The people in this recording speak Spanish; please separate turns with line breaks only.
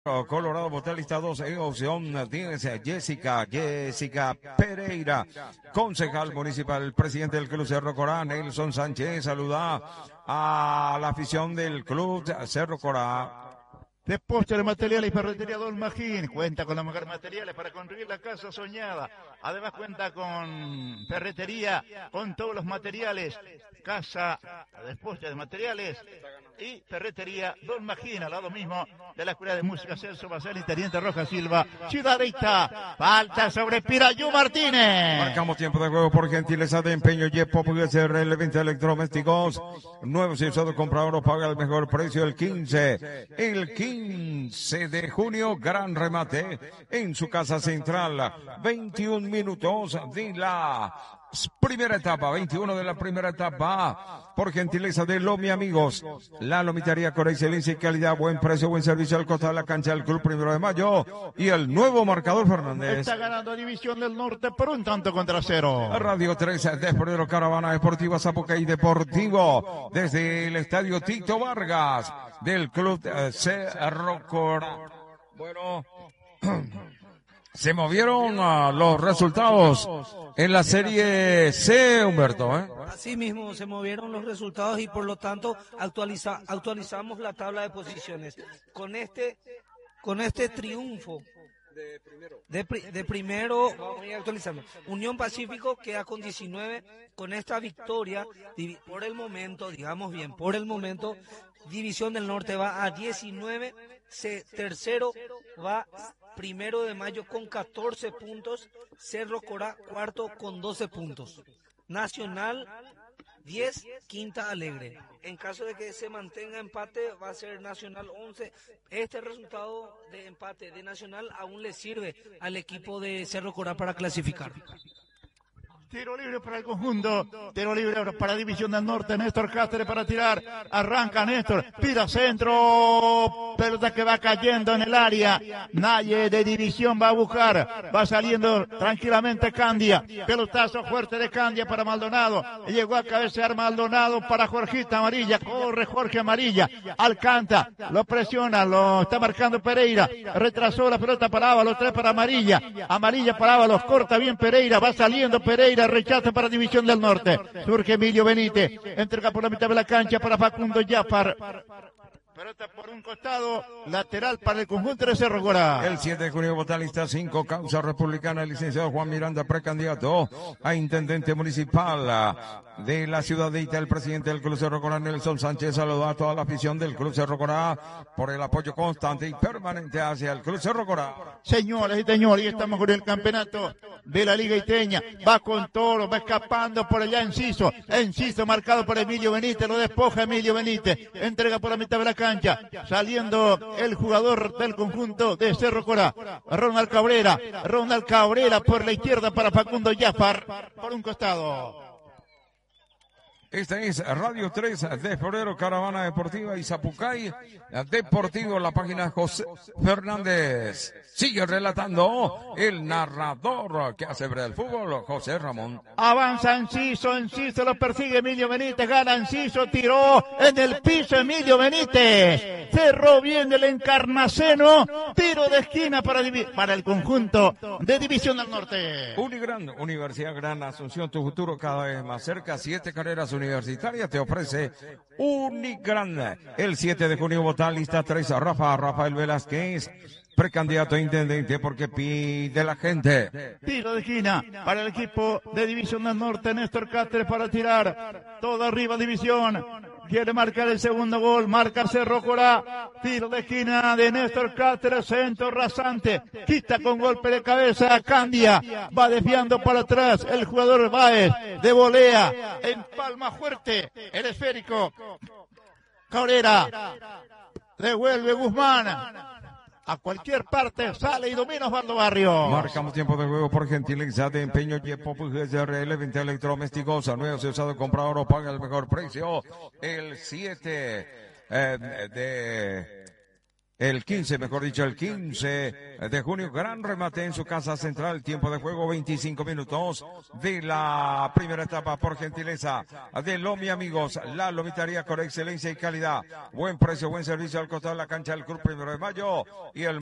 Colorado Botelista 2 en opción 10, Jessica Pereira, concejal municipal, el presidente del Club Cerro Corá, Nelson Sánchez, saluda a la afición del Club Cerro Corá.
Despoche de materiales y ferretería Don Magín cuenta con los mejores materiales para construir la casa soñada. Además cuenta con ferretería, con todos los materiales, casa, despoche de materiales y ferretería Don Magín, al lado mismo de la Escuela de Música Celso Basel y Teniente Roja Silva, Ciudad Reita. Falta sobre Pirayu Martínez.
Marcamos tiempo de juego por gentileza de Empeño Yepo, el 20 electrodomésticos, nuevos y usados, comprador paga el mejor precio el 15 de junio, gran remate en su casa central, 21 minutos de la primera etapa, 21 de la primera etapa, por gentileza de Lomi Amigos, la lomitaría con excelencia y calidad, buen precio, buen servicio al costado de la cancha del Club 1 de Mayo, y el nuevo marcador Fernández.
Está ganando División del Norte por 1-0.
Radio 13 de Febrero, Caravana Deportiva Zapucay Deportivo, desde el Estadio Tito Vargas, del Club Cerro Corá. Bueno, se movieron los resultados en la Serie C, Humberto, ¿eh?
Así mismo se movieron los resultados y por lo tanto actualizamos la tabla de posiciones. Con este triunfo de primero, vamos a ir actualizando. Unión Pacífico queda con 19, con esta victoria, por el momento, División del Norte va a 19, tercero va 1 de Mayo con 14 puntos, Cerro Corá cuarto con 12 puntos, Nacional 10, Quinta Alegre. En caso de que se mantenga empate, va a ser Nacional 11. Este resultado de empate de Nacional aún le sirve al equipo de Cerro Corá para clasificar.
Tiro libre para el conjunto, tiro libre para División del Norte, Néstor Cáceres para tirar, arranca Néstor, tira centro, pelota que va cayendo en el área, nadie de División va a buscar, va saliendo tranquilamente Candia, pelotazo fuerte de Candia para Maldonado, llegó a cabecear Maldonado para Jorgita Amarilla, corre Jorge Amarilla, alcanza, lo presiona, lo está marcando Pereira, retrasó la pelota para Ábalos, 3 para Amarilla para Ábalos, corta bien Pereira, va saliendo Pereira, rechaza para División del Norte, surge Emilio Benítez, entrega por la mitad de la cancha para Facundo Jafar, pelota por un costado, lateral para el conjunto de Cerro Corá.
El 7 de junio, Botalista 5, causa republicana, el licenciado Juan Miranda, precandidato a intendente municipal de la ciudad de Ita, el presidente del Club Cerro Corá, Nelson Sánchez, saluda a toda la afición del Club Cerro Corá por el apoyo constante y permanente hacia el Club Cerro Corá.
Señoras y señores, estamos con el campeonato de la Liga Iteña, va con todo, va escapando por allá Enciso marcado por Emilio Benítez, lo despoja Emilio Benítez, entrega por la mitad de la cancha, saliendo el jugador del conjunto de Cerro Corá, Ronald Cabrera por la izquierda para Facundo Jafar, por un costado.
Esta es Radio 3 de Febrero, Caravana Deportiva y Zapucay Deportivo, la página José Fernández. Sigue relatando el narrador que hace breve el fútbol, José Ramón.
Avanza Enciso lo persigue Emilio Benítez, gana Enciso, tiró en el piso Emilio Benítez, cerró bien el Encarnaceno, tiro de esquina para el conjunto de División del Norte.
Unigran, Universidad Gran Asunción, tu futuro cada vez más cerca, 7 carreras universitarias te ofrece Unigran. El 7 de junio votar lista 3 a Rafael Velázquez, precandidato a intendente porque pide la gente.
Tiro de esquina para el equipo de División del Norte, Néstor Cáceres para tirar, todo arriba División, quiere marcar el segundo gol, marca Cerro Corá, tiro de esquina de Néstor Cáceres, centro rasante, quita con golpe de cabeza a Candia, va desviando para atrás el jugador Báez, de volea, en palma fuerte, el esférico, Cabrera, devuelve Guzmán, a cualquier parte sale y domina Osvaldo Barrio.
Marcamos tiempo de juego por gentileza de Empeño Yepo, GRL, 20 electrodomésticos, a nuevos y usado, comprador o paga el mejor precio. El 7 de el 15 de junio, gran remate en su casa central, tiempo de juego 25 minutos de la primera etapa, por gentileza de Lomi Amigos, la lomitaría con excelencia y calidad, buen precio, buen servicio al costado de la cancha del Club 1 de Mayo y el